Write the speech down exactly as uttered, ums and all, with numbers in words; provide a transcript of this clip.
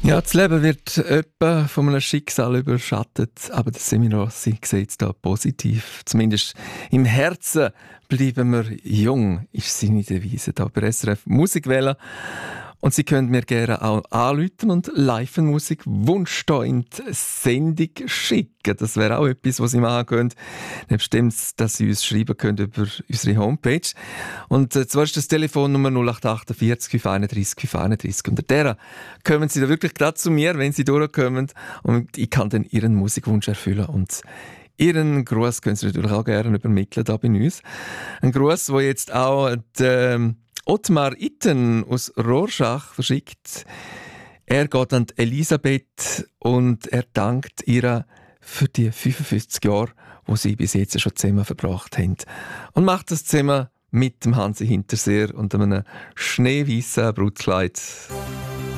Ja, das Leben wird etwa von einem Schicksal überschattet, aber der Semirossi sieht es da positiv. Zumindest im Herzen bleiben wir jung, ist seine Devise hier bei S R F Musikwelle. Und Sie können mir gerne auch anrufen und Live-Musik-Wunsch hier in die Sendung schicken. Das wäre auch etwas, was Sie machen können. Nebst dem, dass Sie uns schreiben können über unsere Homepage. Und äh, zwar ist das Telefonnummer null acht achtundvierzig fünf einunddreißig fünf einunddreißig. Unter der kommen Sie da wirklich gerade zu mir, wenn Sie durchkommen. Und ich kann dann Ihren Musikwunsch erfüllen. Und Ihren Gruß können Sie natürlich auch gerne übermitteln da bei uns. Ein Gruß, der jetzt auch die, Ottmar Itten aus Rorschach verschickt. Er geht an Elisabeth und er dankt ihr für die fünfundfünfzig Jahre, die sie bis jetzt schon zusammen verbracht haben. Und macht das zusammen mit dem Hansi Hinterseer und einem schneeweißen Brutkleid.